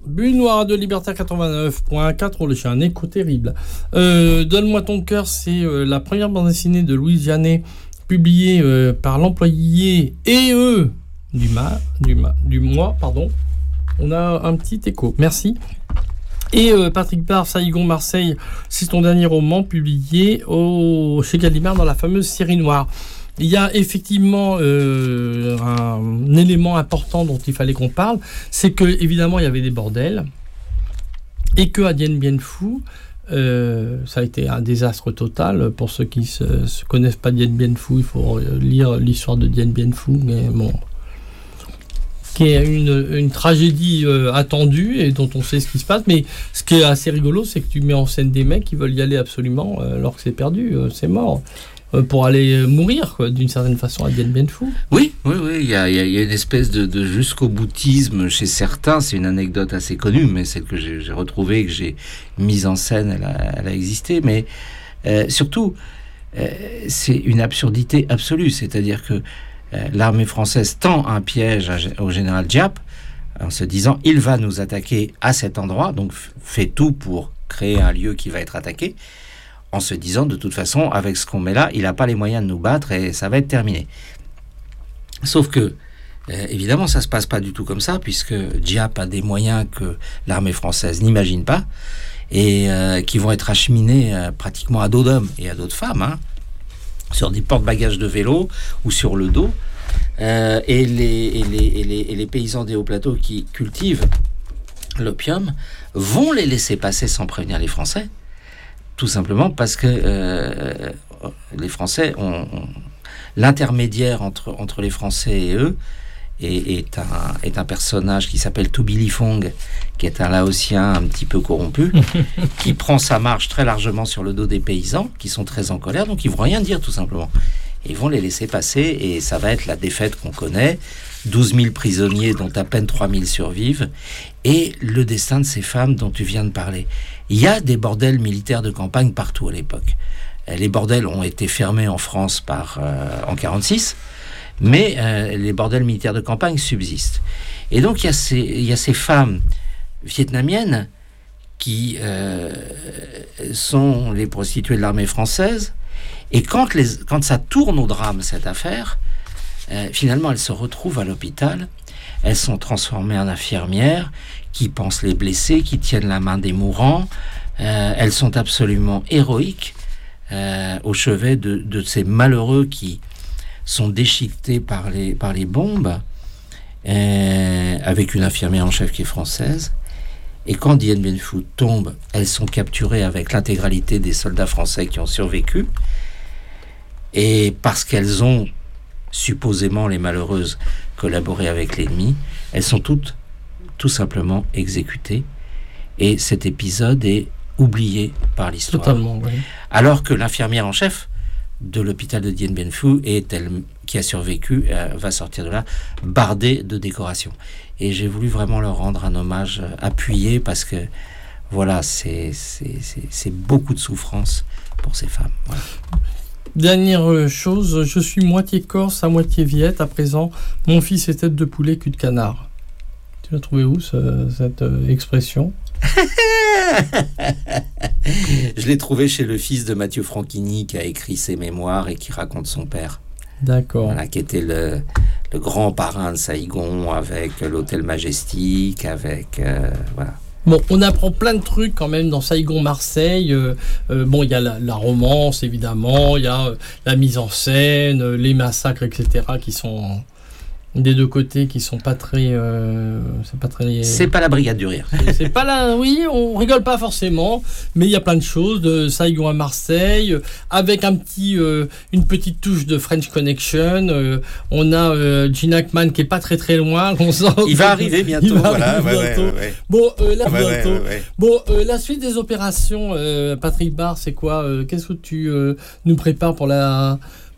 Bulle Noire de Libertaire 89.4, on le chien, un écho terrible. Donne-moi ton cœur, c'est la première bande dessinée de Louise Janet, publiée par l'employé du mois. On a un petit écho, merci. Et Patrick Barr, Saigon, Marseille, c'est ton dernier roman publié chez Gallimard dans la fameuse série noire. Il y a effectivement un élément important dont il fallait qu'on parle, c'est que évidemment il y avait des bordels et que à Dien Bien Phu, ça a été un désastre total. Pour ceux qui se connaissent pas Dien Bien Phu, il faut lire l'histoire de Dien Bien Phu, mais bon, qui est une tragédie attendue et dont on sait ce qui se passe. Mais ce qui est assez rigolo, c'est que tu mets en scène des mecs qui veulent y aller absolument alors que c'est perdu, c'est mort. Pour aller mourir, quoi, d'une certaine façon, à Dien Bien Phu. Oui, il y a une espèce de jusqu'au boutisme chez certains. C'est une anecdote assez connue, mais celle que j'ai retrouvée, que j'ai mise en scène, elle a existé. Mais surtout, c'est une absurdité absolue. C'est-à-dire que l'armée française tend un piège au général Giap en se disant « il va nous attaquer à cet endroit », donc fait tout pour créer un lieu qui va être attaqué, en se disant de toute façon, avec ce qu'on met là, il n'a pas les moyens de nous battre et ça va être terminé. Sauf que, évidemment, ça ne se passe pas du tout comme ça, puisque Giap a des moyens que l'armée française n'imagine pas, et qui vont être acheminés pratiquement à dos d'hommes et à dos de femmes, sur des porte-bagages de vélo ou sur le dos. Et les paysans des hauts plateaux qui cultivent l'opium vont les laisser passer sans prévenir les Français. Tout simplement parce que les Français ont l'intermédiaire entre les Français et eux est un personnage qui s'appelle Tubili Fong, qui est un Laotien un petit peu corrompu, qui prend sa marche très largement sur le dos des paysans, qui sont très en colère, donc ils vont rien dire tout simplement. Ils vont les laisser passer et ça va être la défaite qu'on connaît. 12 000 prisonniers dont à peine 3 000 survivent, et le destin de ces femmes dont tu viens de parler. Il y a des bordels militaires de campagne partout à l'époque. Les bordels ont été fermés en France en 1946, mais les bordels militaires de campagne subsistent. Et donc il y a ces femmes vietnamiennes qui sont les prostituées de l'armée française, et quand ça tourne au drame, cette affaire, finalement, elles se retrouvent à l'hôpital. Elles sont transformées en infirmières qui pansent les blessés, qui tiennent la main des mourants. Elles sont absolument héroïques au chevet de ces malheureux qui sont déchiquetés par les bombes, avec une infirmière en chef qui est française. Et quand Dien Bien Phu tombe, elles sont capturées avec l'intégralité des soldats français qui ont survécu. Et parce qu'elles ont supposément, les malheureuses, collaborer avec l'ennemi, elles sont toutes tout simplement exécutées, et cet épisode est oublié par l'histoire. Totalement, oui. Alors que l'infirmière en chef de l'hôpital de Dien Bien Phu, qui a survécu, va sortir de là bardée de décorations. Et j'ai voulu vraiment leur rendre un hommage appuyé, parce que voilà, c'est beaucoup de souffrance pour ces femmes. Voilà. Dernière chose, je suis moitié corse, à moitié viette. À présent, mon fils est tête de poulet, cul de canard. Tu l'as trouvé où, cette expression? Je l'ai trouvé chez le fils de Mathieu Franchini, qui a écrit ses mémoires et qui raconte son père. D'accord. Voilà, qui était le grand parrain de Saigon, avec l'hôtel Majestic, avec... voilà. Bon, on apprend plein de trucs quand même dans Saigon-Marseille. Bon, il y a la romance, évidemment, il y a la mise en scène, les massacres, etc., qui sont des deux côtés, qui sont pas très... C'est pas la brigade du rire. C'est pas là, oui, on rigole pas forcément, mais il y a plein de choses, de Saigon à Marseille, avec une petite touche de French Connection. On a Gene Hackman qui est pas très très loin. Il va arriver bientôt. Ouais. Bon, Bon, la suite des opérations, Patrick Barr, c'est quoi? Qu'est-ce que tu nous prépares pour la